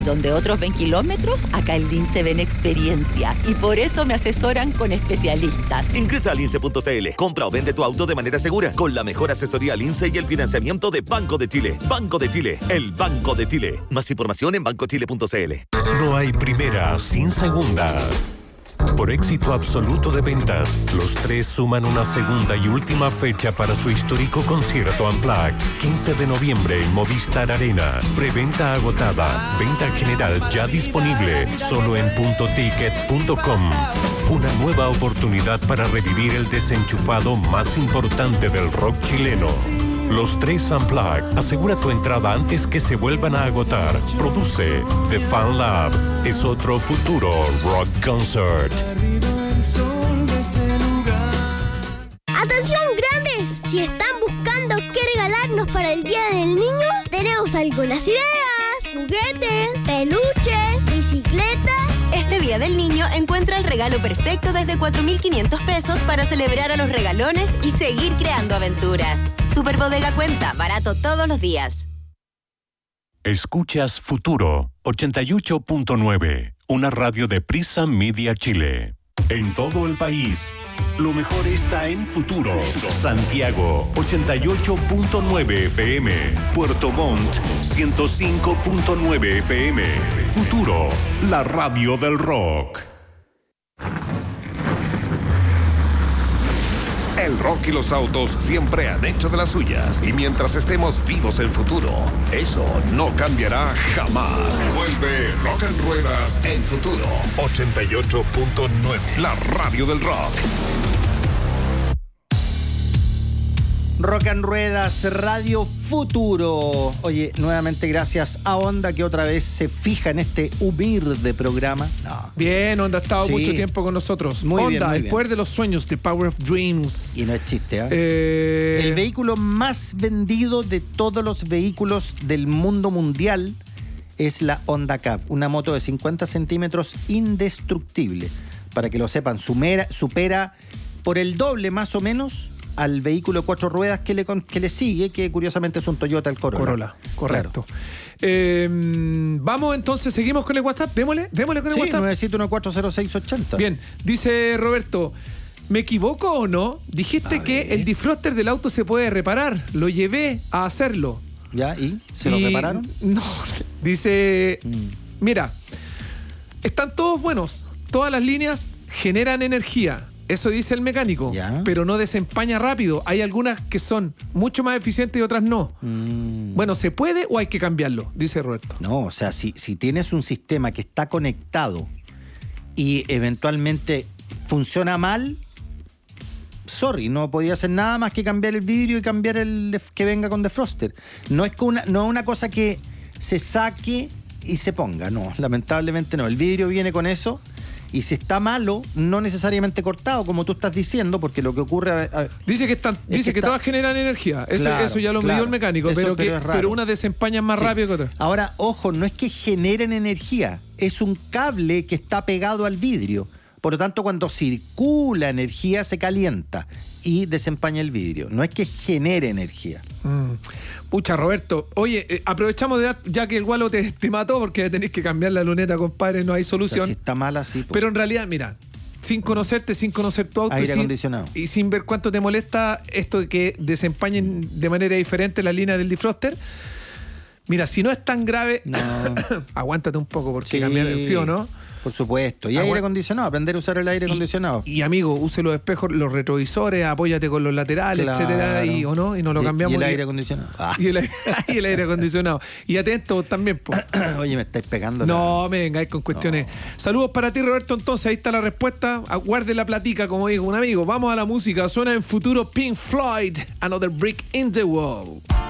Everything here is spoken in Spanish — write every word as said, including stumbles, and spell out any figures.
Donde otros ven kilómetros, acá en Lince ven experiencia. Y por eso me asesoran con especialistas. Ingresa a lince punto c l. Compra o vende tu auto de manera segura. Con la mejor asesoría Lince y el financiamiento de Banco de Chile. Banco de Chile, el Banco de Chile. Más información en banco chile punto c l. No hay primera sin segunda. Por éxito absoluto de ventas, los tres suman una segunda y última fecha para su histórico concierto Unplugged. quince de noviembre en Movistar Arena. Preventa agotada. Venta general ya disponible. Solo en punto ticket punto com. Una nueva oportunidad para revivir el desenchufado más importante del rock chileno. Los tres Unplugged. Asegura tu entrada antes que se vuelvan a agotar. Produce The Fan Lab. Es otro futuro rock concert. ¡Atención, grandes! Si están buscando qué regalarnos para el Día del Niño, tenemos algunas ideas. Juguetes, peluches, bicicletas. Este Día del Niño encuentra el regalo perfecto desde cuatro mil quinientos pesos para celebrar a los regalones y seguir creando aventuras. Superbodega Cuenta, barato todos los días. Escuchas Futuro ochenta y ocho punto nueve, una radio de Prisa Media Chile. En todo el país, lo mejor está en Futuro. Santiago ochenta y ocho punto nueve F M, Puerto Montt ciento cinco punto nueve F M. Futuro, la radio del rock. El rock y los autos siempre han hecho de las suyas. Y mientras estemos vivos en Futuro, eso no cambiará jamás. Vuelve Rock and Ruedas en Futuro ochenta y ocho punto nueve. La radio del rock. Rock and Ruedas, Radio Futuro. Oye, nuevamente gracias a Onda, que otra vez se fija en este humilde programa. No. Bien, Onda ha estado Sí. mucho tiempo con nosotros. Muy Onda, bien, muy el bien. poder de los sueños, The Power of Dreams. Y no es chiste, ¿eh? Eh, El vehículo más vendido de todos los vehículos del mundo mundial es la Honda Cab, una moto de cincuenta centímetros indestructible. Para que lo sepan, sumera, supera por el doble más o menos al vehículo cuatro ruedas que le, que le sigue, que curiosamente es un Toyota, el Corolla. Corolla, correcto. Claro. Eh, vamos entonces, seguimos con el WhatsApp. Démosle, démosle con el Sí, WhatsApp. nueve siete uno cuatro cero seis ocho cero. Bien, dice Roberto, ¿me equivoco o no? Dijiste A que ver. el defroster del auto se puede reparar. Lo llevé a hacerlo. ¿Ya? ¿Y? ¿Se lo Y- repararon? No, dice, Mm. mira, están todos buenos. Todas las líneas generan energía. Eso dice el mecánico, Ya. pero no desempaña rápido. Hay algunas que son mucho más eficientes y otras no. Mm. Bueno, ¿se puede o hay que cambiarlo? Dice Roberto. No, o sea, si, si tienes un sistema que está conectado y eventualmente funciona mal, sorry, no podía hacer nada más que cambiar el vidrio y cambiar el def- que venga con defroster. No es que una, no es una cosa que se saque y se ponga, no, lamentablemente no. El vidrio viene con eso. Y si está malo, no necesariamente cortado, como tú estás diciendo, porque lo que ocurre... A, a, Dice que están, Es dice que que, está- todas generan energía. Eso, Claro, eso ya lo claro. midió el mecánico, Eso, pero, que, pero es raro. pero unas desempañan más Sí. rápido que otras. Ahora, ojo, no es que generen energía, es un cable que está pegado al vidrio. Por lo tanto, cuando circula energía, se calienta y desempaña el vidrio. No es que genere energía. Mm. Pucha, Roberto. Oye, eh, aprovechamos de dar, ya que el gualo te, te mató, porque tenés que cambiar la luneta, compadre, no hay O sea, solución. si está mal así... pues. Pero en realidad, mira, sin conocerte, sin conocer tu auto Aire y sin, acondicionado. y sin ver cuánto te molesta esto de que desempañen de manera diferente la línea del defroster, mira, si no es tan grave, No. aguántate un poco, porque Sí. cambiar, ¿sí o no? Por supuesto. Y Agua- aire acondicionado, aprender a usar el aire acondicionado. Y, y, amigo, use los espejos, los retrovisores, apóyate con los laterales, Claro. etcétera, y o no, y no lo Y- cambiamos. Y el y- aire acondicionado. Ah. y, el, aire- y el aire acondicionado. Y atento también, po. Oye, me estáis pegando. No, me vengáis con cuestiones. No. Saludos para ti, Roberto. Entonces, ahí está la respuesta. Aguarde la platica, como dijo un amigo. Vamos a la música. Suena en futuro Pink Floyd, Another Brick in the Wall.